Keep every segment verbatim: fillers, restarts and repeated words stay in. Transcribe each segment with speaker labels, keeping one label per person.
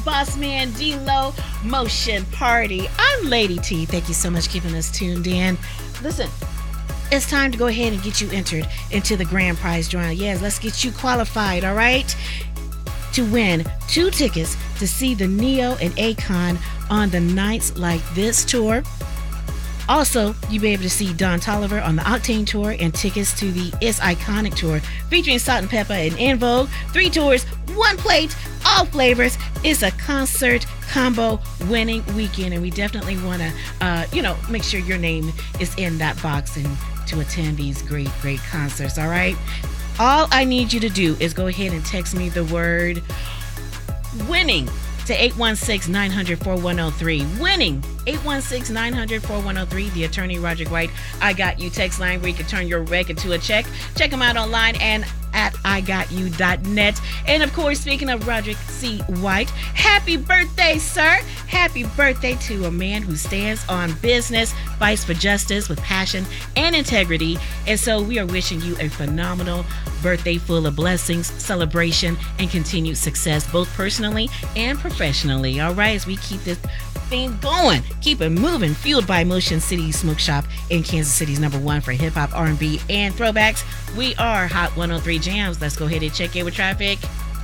Speaker 1: Boss Man D-Lo, Motion Party. I'm Lady T. Thank you so much for keeping us tuned in. Listen, it's time to go ahead and get you entered into the grand prize drawing. Yes, let's get you qualified, all right? To win two tickets to see the Neo and Akon on the Nights Like This tour. Also, you'll be able to see Don Toliver on the Octane tour and tickets to the It's Iconic tour featuring Salt-N-Pepa and En Vogue. Three tours, one plate, all flavors. It's a concert combo winning weekend, and we definitely want to, uh, you know, make sure your name is in that box and to attend these great, great concerts, all right? All I need you to do is go ahead and text me the word winning to eight one six, nine hundred, four one zero three. Winning, eight one six, nine hundred, four one zero three. The attorney, Roderick White. I Got You text line where you can turn your rec into a check. Check them out online and at I got you dot net. And of course, speaking of Roderick C. White, happy birthday, sir. Happy birthday to a man who stands on business, fights for justice with passion and integrity. And so we are wishing you a phenomenal birthday full of blessings, celebration, and continued success, both personally and professionally. All right, as we keep this thing going, keep it moving, fueled by Motion City Smoke Shop in Kansas City's number one for hip-hop, R and B, and throwbacks. We are Hot one oh three Jams. Let's go ahead and check in with traffic.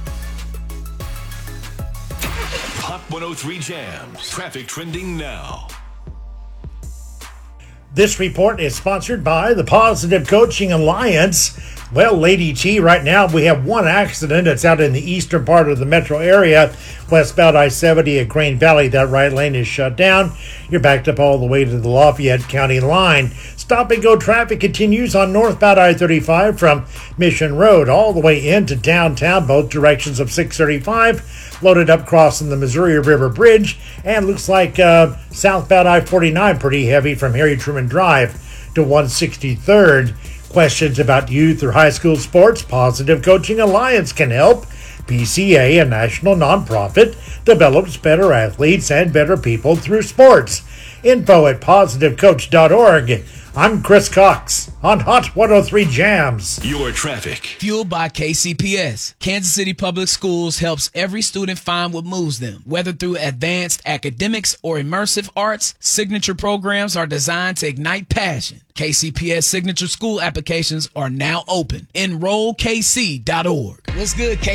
Speaker 2: Hot one oh three Jams. Traffic trending now.
Speaker 3: This report is sponsored by the Positive Coaching Alliance. Well, Lady T, right now we have one accident. It's out in the eastern part of the metro area, westbound I seventy at Crane Valley. That right lane is shut down. You're backed up all the way to the Lafayette County line. Stop and go traffic continues on northbound I thirty-five from Mission Road all the way into downtown, both directions of six thirty-five. Loaded up crossing the Missouri River Bridge. And looks like uh, southbound I forty-nine pretty heavy from Harry Truman Drive to one sixty-third. Questions about youth or high school sports? Positive Coaching Alliance can help. P C A, a national nonprofit, develops better athletes and better people through sports. Info at positive coach dot org. I'm Chris Cox on Hot one oh three Jams.
Speaker 2: Your traffic.
Speaker 4: Fueled by K C P S. Kansas City Public Schools helps every student find what moves them. Whether through advanced academics or immersive arts, signature programs are designed to ignite passion. K C P S signature school applications are now open. enroll k c dot org. What's good, K C P S?